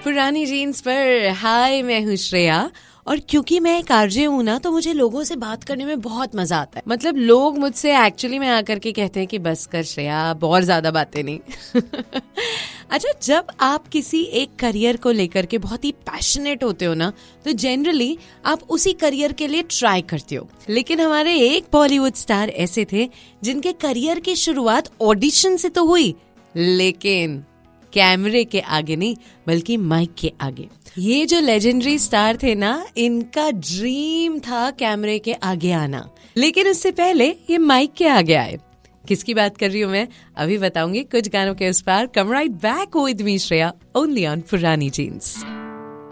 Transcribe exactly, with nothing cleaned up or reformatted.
पुरानी जीन्स पर हाय, मैं हूँ श्रेया। और क्योंकि मैं एक आरजे हूँ ना, तो मुझे लोगों से बात करने में बहुत मजा आता है। मतलब लोग मुझसे एक्चुअली में आकर के कहते हैं कि बस कर श्रेया, बहुत ज्यादा बातें नहीं। अच्छा, जब आप किसी एक करियर को लेकर के बहुत ही पैशनेट होते हो ना, तो जनरली आप उसी करियर के लिए ट्राई करते हो। लेकिन हमारे एक बॉलीवुड स्टार ऐसे थे जिनके करियर की शुरुआत ऑडिशन से तो हुई, लेकिन कैमरे के आगे नहीं, बल्कि माइक के आगे। ये जो लेजेंडरी स्टार थे ना, इनका ड्रीम था कैमरे के आगे आना, लेकिन उससे पहले ये माइक के आगे आए। किसकी बात कर रही हूँ मैं, अभी बताऊंगी कुछ गानों के उस पार। कम right back with me Shreya, only on पुरानी जीन्स।